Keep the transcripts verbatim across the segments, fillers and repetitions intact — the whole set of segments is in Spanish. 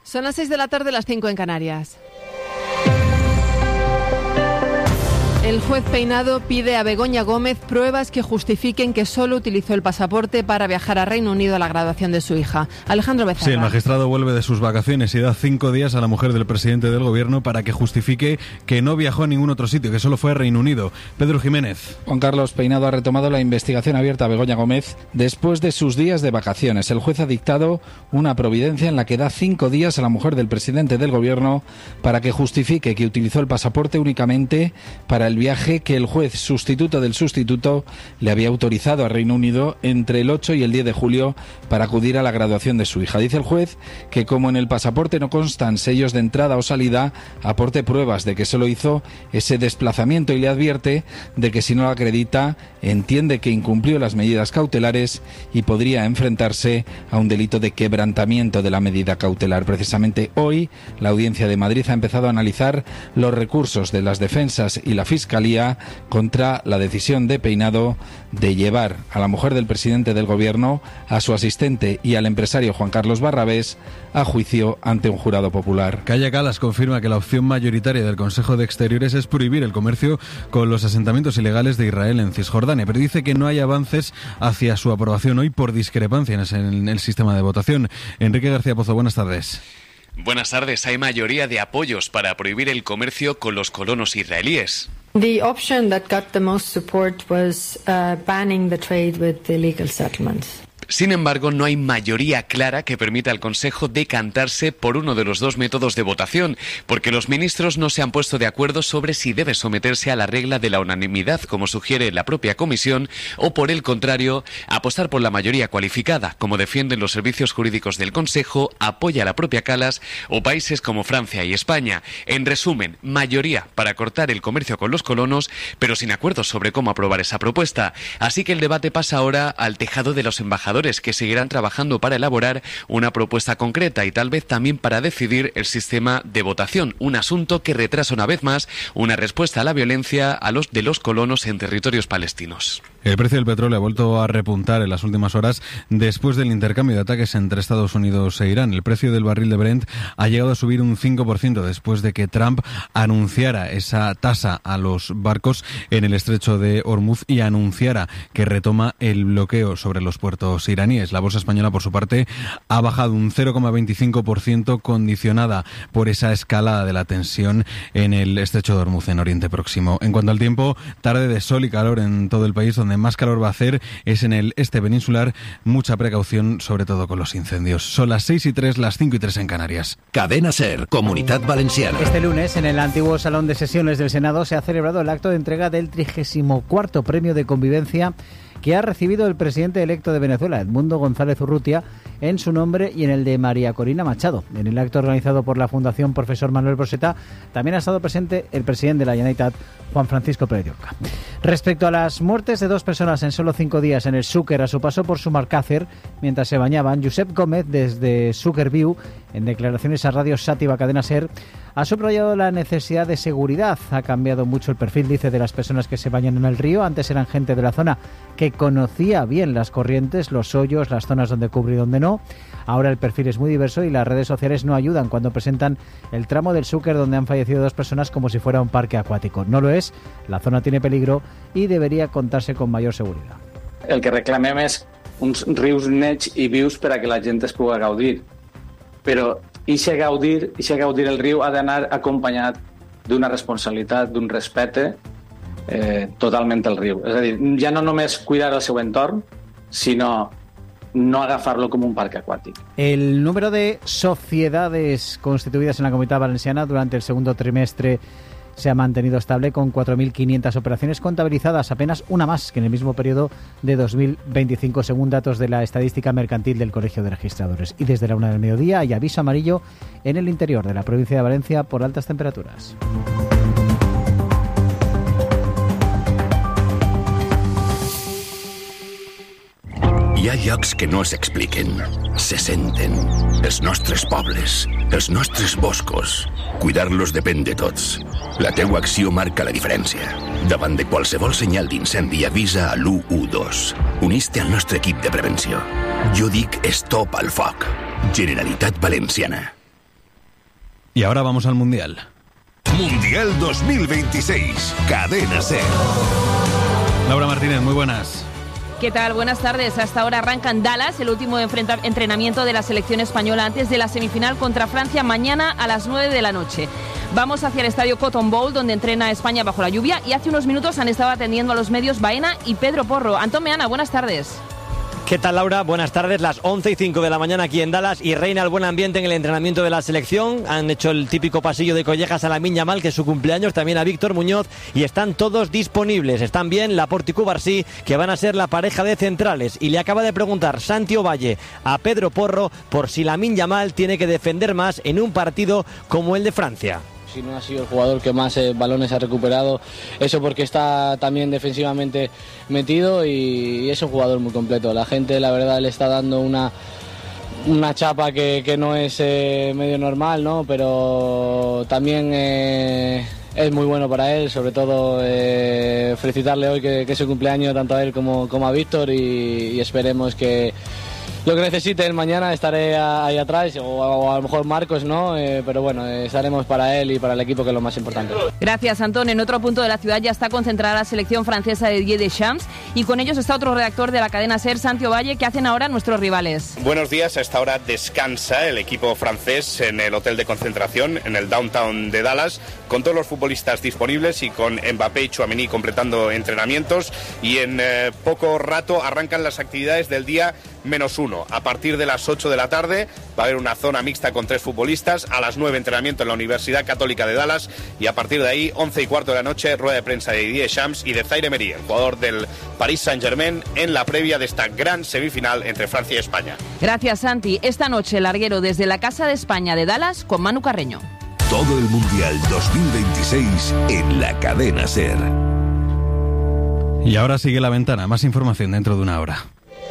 Son las seis de la tarde, las cinco en Canarias. El juez Peinado pide a Begoña Gómez pruebas que justifiquen que solo utilizó el pasaporte para viajar a Reino Unido a la graduación de su hija. Alejandro Becerra. Sí, el magistrado vuelve de sus vacaciones y da cinco días a la mujer del presidente del gobierno para que justifique que no viajó a ningún otro sitio, que solo fue a Reino Unido. Pedro Jiménez. Juan Carlos Peinado ha retomado la investigación abierta a Begoña Gómez después de sus días de vacaciones. El juez ha dictado una providencia en la que da cinco días a la mujer del presidente del gobierno para que justifique que utilizó el pasaporte únicamente para el viaje que el juez sustituto del sustituto le había autorizado a Reino Unido entre el ocho y el diez de julio para acudir a la graduación de su hija. Dice el juez que como en el pasaporte no constan sellos de entrada o salida, aporte pruebas de que solo hizo ese desplazamiento y le advierte de que si no lo acredita, entiende que incumplió las medidas cautelares y podría enfrentarse a un delito de quebrantamiento de la medida cautelar. Precisamente hoy, la Audiencia de Madrid ha empezado a analizar los recursos de las defensas y la Fiscalía contra la decisión de Peinado de llevar a la mujer del presidente del gobierno, a su asistente y al empresario Juan Carlos Barrabés a juicio ante un jurado popular. Kaja Kallas confirma que la opción mayoritaria del Consejo de Exteriores es prohibir el comercio con los asentamientos ilegales de Israel en Cisjordania, pero dice que no hay avances hacia su aprobación hoy por discrepancias en el sistema de votación. Enrique García Pozo, buenas tardes. Buenas tardes. Hay mayoría de apoyos para prohibir el comercio con los colonos israelíes. The option that got the most support was uh, banning the trade with illegal settlements. Sin embargo, no hay mayoría clara que permita al Consejo decantarse por uno de los dos métodos de votación, porque los ministros no se han puesto de acuerdo sobre si debe someterse a la regla de la unanimidad, como sugiere la propia Comisión, o por el contrario, apostar por la mayoría cualificada, como defienden los servicios jurídicos del Consejo, apoya la propia Kallas o países como Francia y España. En resumen, mayoría para cortar el comercio con los colonos, pero sin acuerdo sobre cómo aprobar esa propuesta. Así que el debate pasa ahora al tejado de los embajadores, que seguirán trabajando para elaborar una propuesta concreta y tal vez también para decidir el sistema de votación, un asunto que retrasa una vez más una respuesta a la violencia a los de los colonos en territorios palestinos. El precio del petróleo ha vuelto a repuntar en las últimas horas después del intercambio de ataques entre Estados Unidos e Irán. El precio del barril de Brent ha llegado a subir un cinco por ciento después de que Trump anunciara esa tasa a los barcos en el estrecho de Hormuz y anunciara que retoma el bloqueo sobre los puertos iraníes. La bolsa española, por su parte, ha bajado un cero coma veinticinco por ciento, condicionada por esa escalada de la tensión en el estrecho de Hormuz, en Oriente Próximo. En cuanto al tiempo, tarde de sol y calor en todo el país. Donde más calor va a hacer es en el este peninsular. Mucha precaución, sobre todo con los incendios. Son las seis y tres, las cinco y tres en Canarias. Cadena SER, Comunidad Valenciana. Este lunes, en el antiguo Salón de Sesiones del Senado, se ha celebrado el acto de entrega del trigésimo cuarto Premio de Convivencia que ha recibido el presidente electo de Venezuela, Edmundo González Urrutia, en su nombre y en el de María Corina Machado. En el acto organizado por la Fundación Profesor Manuel Broseta también ha estado presente el presidente de la Generalitat, Juan Francisco Pérez de Oca. Respecto a las muertes de dos personas en solo cinco días en el Xúquer a su paso por Sumacácer mientras se bañaban, Josep Gómez, desde Xúquer Viu, en declaraciones a Radio Sátiva Cadena SER, ha subrayado la necesidad de seguridad. Ha cambiado mucho el perfil, dice, de las personas que se bañan en el río. Antes eran gente de la zona que conocía bien las corrientes, los hoyos, las zonas donde cubre y donde no. Ahora el perfil es muy diverso y las redes sociales no ayudan cuando presentan el tramo del Xúquer donde han fallecido dos personas como si fuera un parque acuático. No lo es, la zona tiene peligro y debería contarse con mayor seguridad. El que reclamem és uns rius nets i vius per a que la gent es pugui gaudir. Però ixe gaudir, ixe gaudir el riu ha d'anar acompanyat d'una responsabilitat, d'un respecte eh, totalment al riu. És a dir, ja no només cuidar el seu entorn, sinó no agafarlo como un parque acuático. El número de sociedades constituidas en la Comunidad Valenciana durante el segundo trimestre se ha mantenido estable con cuatro mil quinientas operaciones contabilizadas, apenas una más que en el mismo periodo de dos mil veinticinco, según datos de la estadística mercantil del Colegio de Registradores. Y desde la una del mediodía hay aviso amarillo en el interior de la provincia de Valencia por altas temperaturas. Hi ha llocs que no s'expliquen, se senten. Els nostres pobles, els nostres boscos. Cuidar-los depèn de tots. La teua acció marca la diferència. Davant de qualsevol senyal d'incendi, avisa a l'u u dos. Unís-te al nostre equip de prevenció. Jo dic stop al foc. Generalitat Valenciana. Y ahora vamos al Mundial. Mundial dos mil veintiséis, Cadena SER. Laura Martínez, muy buenas. ¿Qué tal? Buenas tardes. Hasta ahora arranca en Dallas el último enfrenta- entrenamiento de la selección española antes de la semifinal contra Francia mañana a las nueve de la noche. Vamos hacia el estadio Cotton Bowl, donde entrena España bajo la lluvia, y hace unos minutos han estado atendiendo a los medios Baena y Pedro Porro. Antón Meana, buenas tardes. ¿Qué tal, Laura? Buenas tardes. Las once y cinco de la mañana aquí en Dallas y reina el buen ambiente en el entrenamiento de la selección. Han hecho el típico pasillo de collejas a Lamine Yamal, que es su cumpleaños, también a Víctor Muñoz, y están todos disponibles. Están bien Laporte y Cubarsí, que van a ser la pareja de centrales. Y le acaba de preguntar Santi Ovalle a Pedro Porro por si Lamine Yamal tiene que defender más en un partido como el de Francia. Si no ha sido el jugador que más eh, balones ha recuperado, eso porque está también defensivamente metido y, y es un jugador muy completo. La gente, la verdad, le está dando una, una chapa que, que no es eh, medio normal, ¿no? Pero también eh, es muy bueno para él, sobre todo eh, felicitarle hoy que, que es su cumpleaños tanto a él como, como a Víctor y, y esperemos que lo que necesite él mañana estaré ahí atrás, o, o a lo mejor Marcos, ¿no? Eh, pero bueno, eh, estaremos para él y para el equipo, que es lo más importante. Gracias, Antón. En otro punto de la ciudad ya está concentrada la selección francesa de Didier Deschamps, y con ellos está otro redactor de la cadena SER, Santi Ovalle. ¿Qué hacen ahora nuestros rivales? Buenos días. A esta hora descansa el equipo francés en el hotel de concentración en el downtown de Dallas, con todos los futbolistas disponibles y con Mbappé y Tchouaméni completando entrenamientos, y en eh, poco rato arrancan las actividades del día menos uno. A partir de las ocho de la tarde va a haber una zona mixta con tres futbolistas, a las nueve entrenamiento en la Universidad Católica de Dallas, y a partir de ahí once y cuarto de la noche rueda de prensa de Didier Deschamps y de Zaire Emery, el jugador del Paris Saint-Germain, en la previa de esta gran semifinal entre Francia y España. Gracias, Santi. Esta noche larguero desde la Casa de España de Dallas con Manu Carreño. Todo el Mundial dos mil veintiséis en la Cadena SER. Y ahora sigue La Ventana, más información dentro de una hora.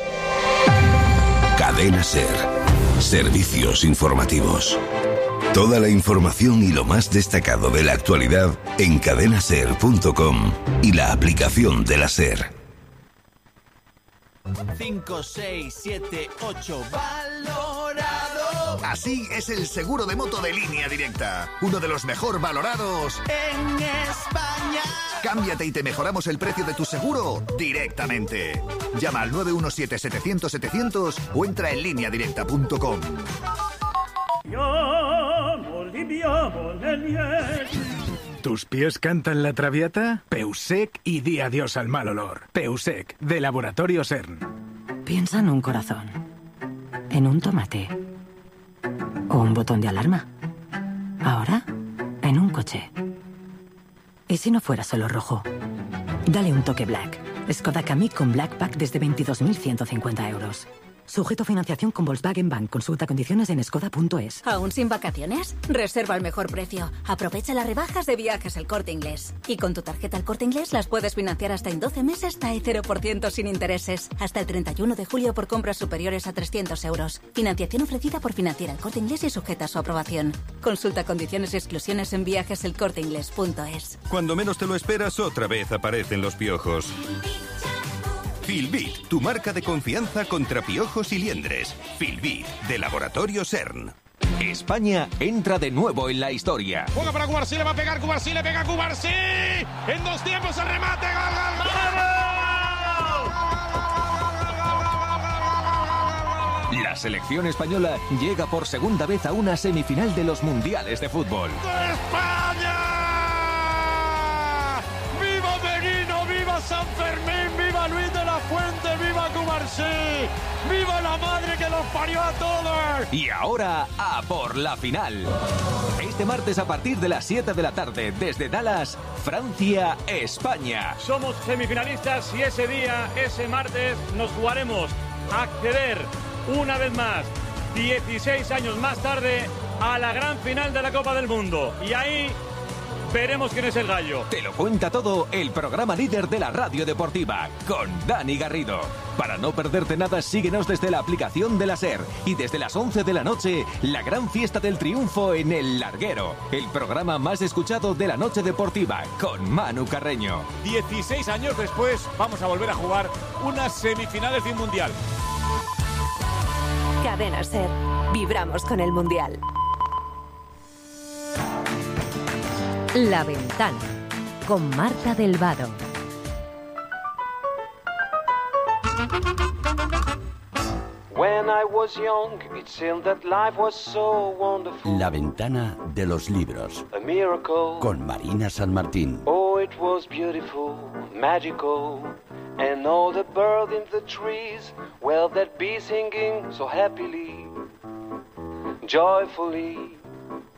Cadena SER. Servicios informativos. Toda la información y lo más destacado de la actualidad en cadena ser punto com y la aplicación de la SER. cinco, seis, siete, ocho, valorado. Así es el seguro de moto de Línea Directa, uno de los mejor valorados en España. Cámbiate y te mejoramos el precio de tu seguro directamente. Llama al nueve uno siete, setecientos, setecientos o entra en línea directa punto com. ¿Tus pies cantan la traviata? Peusec y di adiós al mal olor. Peusec, de Laboratorio CERN. Piensa en un corazón, en un tomate o un botón de alarma. Ahora, en un coche. ¿Y si no fuera solo rojo? Dale un toque Black. Skoda Kamiq con Black Pack desde veintidós mil ciento cincuenta euros. Sujeto a financiación con Volkswagen Bank. Consulta condiciones en skoda punto es. ¿Aún sin vacaciones? Reserva al mejor precio. Aprovecha las rebajas de Viajes El Corte Inglés. Y con tu tarjeta El Corte Inglés las puedes financiar hasta en doce meses hasta cero por ciento sin intereses. Hasta el treinta y uno de julio por compras superiores a trescientos euros. Financiación ofrecida por Financiera El Corte Inglés y sujeta a su aprobación. Consulta condiciones y exclusiones en viajes el corte inglés punto es. Cuando menos te lo esperas, otra vez aparecen los piojos. Filbit, tu marca de confianza contra piojos y liendres. Filbit, de Laboratorio CERN. España entra de nuevo en la historia. Juega para Cubarsí, le va a pegar Cubarsí, le pega Cubarsí. En dos tiempos el remate. ¡Gol, gol, gol! La selección española llega por segunda vez a una semifinal de los mundiales de fútbol. ¡España! ¡Viva Meguino! ¡Viva San Fermín! ¡Viva Luis de la Fuente! ¡Viva Cubarsí! ¡Viva la madre que los parió a todos! Y ahora a por la final. Este martes a partir de las siete de la tarde desde Dallas, Francia-España. Somos semifinalistas y ese día, ese martes, nos jugaremos a acceder una vez más, dieciséis años más tarde, a la gran final de la Copa del Mundo. Y ahí veremos quién es el gallo. Te lo cuenta todo el programa líder de la radio deportiva, con Dani Garrido. Para no perderte nada, síguenos desde la aplicación de la SER. Y desde las once de la noche, la gran fiesta del triunfo en El Larguero. El programa más escuchado de la noche deportiva, con Manu Carreño. dieciséis años después, vamos a volver a jugar unas semifinales de un mundial. Cadena SER. Vibramos con el mundial. La Ventana, con Marta del Vado. La Ventana de los Libros, con Marina San Martín. Oh, it was beautiful, magical, and all the birds in the trees, well, they'd be singing so happily, joyfully.